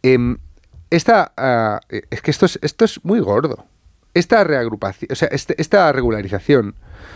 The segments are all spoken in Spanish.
Es que esto es muy gordo. Esta reagrupación, o sea, esta regularización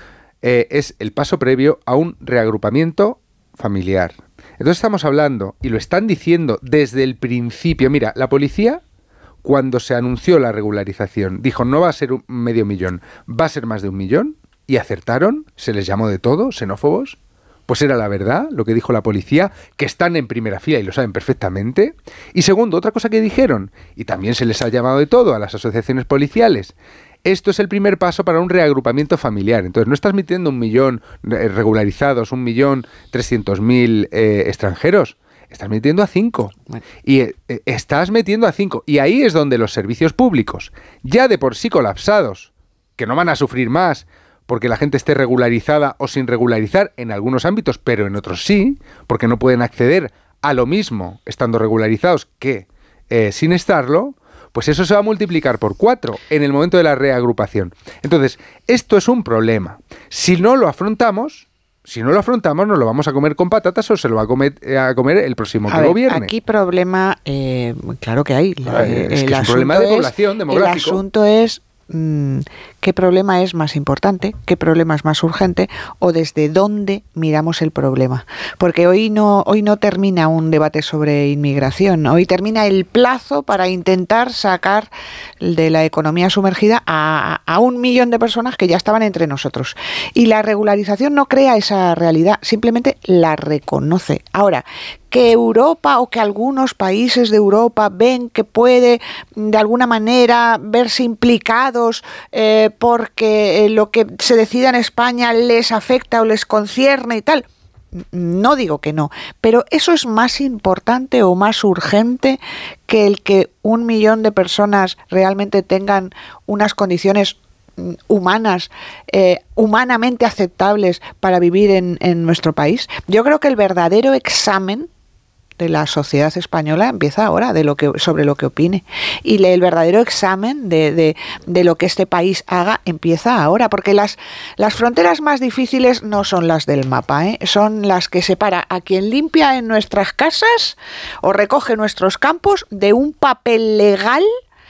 es el paso previo a un reagrupamiento familiar. Entonces estamos hablando, y lo están diciendo desde el principio. Mira, la policía, cuando se anunció la regularización, dijo no va a ser 500.000, va a ser más de 1 millón, y acertaron, se les llamó de todo, xenófobos. Pues era la verdad lo que dijo la policía, que están en primera fila y lo saben perfectamente. Y segundo, otra cosa que dijeron, y también se les ha llamado de todo a las asociaciones policiales, esto es el primer paso para un reagrupamiento familiar. Entonces no estás metiendo 1 millón regularizados, 1.300.000 extranjeros, estás metiendo a 5. Bueno. Y estás metiendo a 5. Y ahí es donde los servicios públicos, ya de por sí colapsados, que no van a sufrir más, porque la gente esté regularizada o sin regularizar en algunos ámbitos, pero en otros sí, porque no pueden acceder a lo mismo estando regularizados que sin estarlo, pues eso se va a multiplicar por 4 en el momento de la reagrupación. Entonces, esto es un problema. Si no lo afrontamos, nos lo vamos a comer con patatas o se lo va a comer el próximo que gobierne. Aquí problema, claro que hay. Es que es un problema de población, demográfico. El asunto es qué problema es más importante, qué problema es más urgente o desde dónde miramos el problema. Porque hoy no termina un debate sobre inmigración, hoy termina el plazo para intentar sacar de la economía sumergida a 1 millón de personas que ya estaban entre nosotros. Y la regularización no crea esa realidad, simplemente la reconoce. Ahora, que Europa o que algunos países de Europa ven que puede de alguna manera verse implicados porque lo que se decida en España les afecta o les concierne y tal. No digo que no, pero eso es más importante o más urgente que el que 1 millón de personas realmente tengan unas condiciones humanas, humanamente aceptables para vivir en nuestro país. Yo creo que el verdadero examen de la sociedad española empieza ahora, sobre lo que opine. Y el verdadero examen de lo que este país haga empieza ahora, porque las fronteras más difíciles no son las del mapa, son las que separa a quien limpia en nuestras casas o recoge nuestros campos de un papel legal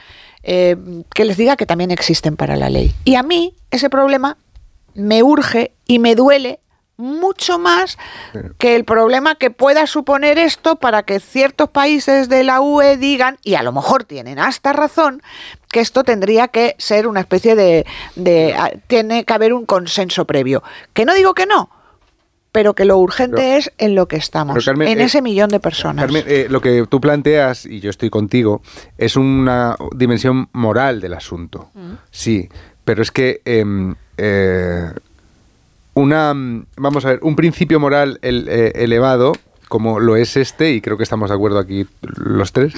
que les diga que también existen para la ley. Y a mí ese problema me urge y me duele mucho más que el problema que pueda suponer esto para que ciertos países de la UE digan, y a lo mejor tienen hasta razón, que esto tendría que ser una especie tiene que haber un consenso previo. Que no digo que no, pero que lo urgente es en lo que estamos, Carmen, en ese 1 millón de personas. Carmen, lo que tú planteas, y yo estoy contigo, es una dimensión moral del asunto. Sí, pero es que vamos a ver, un principio moral elevado, como lo es y creo que estamos de acuerdo aquí los tres,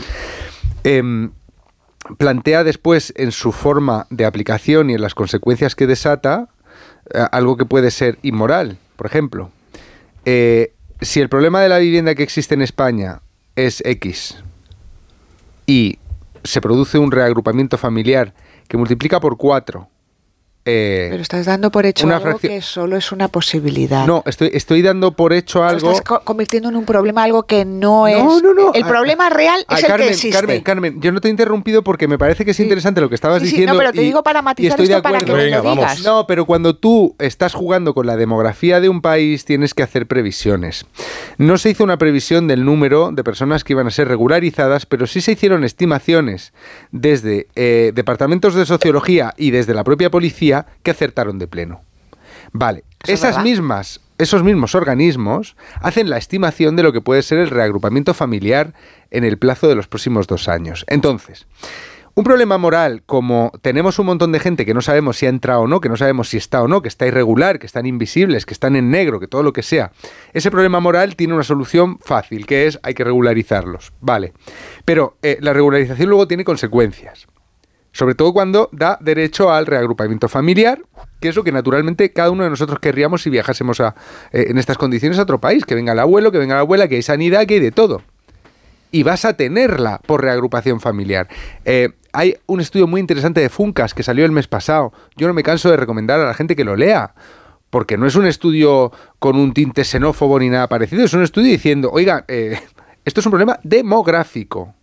plantea después en su forma de aplicación y en las consecuencias que desata algo que puede ser inmoral. Por ejemplo, si el problema de la vivienda que existe en España es X y se produce un reagrupamiento familiar que multiplica por 4, pero estás dando por hecho algo que solo es una posibilidad. No, estoy dando por hecho algo. Estás convirtiendo en un problema algo que no es. No. El problema real es el que existe. Carmen, yo no te he interrumpido porque me parece que es interesante lo que estabas diciendo. No, pero te digo para matizar esto para que me lo digas. No, pero cuando tú estás jugando con la demografía de un país tienes que hacer previsiones. No se hizo una previsión del número de personas que iban a ser regularizadas, pero sí se hicieron estimaciones desde departamentos de sociología y desde la propia policía que acertaron de pleno. Vale, esos mismos organismos hacen la estimación de lo que puede ser el reagrupamiento familiar en el plazo de los próximos 2 años. Entonces, un problema moral como tenemos un montón de gente que no sabemos si ha entrado o no, que no sabemos si está o no, que está irregular, que están invisibles, que están en negro, que todo lo que sea, ese problema moral tiene una solución fácil, que es hay que regularizarlos. Vale, pero la regularización luego tiene consecuencias. Sobre todo cuando da derecho al reagrupamiento familiar, que es lo que naturalmente cada uno de nosotros querríamos si viajásemos en estas condiciones a otro país, que venga el abuelo, que venga la abuela, que hay sanidad, que hay de todo. Y vas a tenerla por reagrupación familiar. Hay un estudio muy interesante de Funcas que salió el mes pasado. Yo no me canso de recomendar a la gente que lo lea, porque no es un estudio con un tinte xenófobo ni nada parecido, es un estudio diciendo, oiga, esto es un problema demográfico.